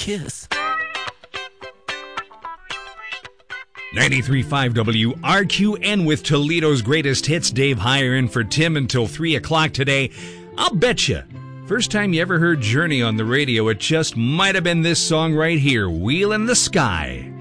kiss. 93.5 WRQN with Toledo's greatest hits. Dave Heyer in for Tim until 3 o'clock today. I'll bet you, first time you ever heard Journey on the radio, it just might have been this song right here, Wheel in the Sky.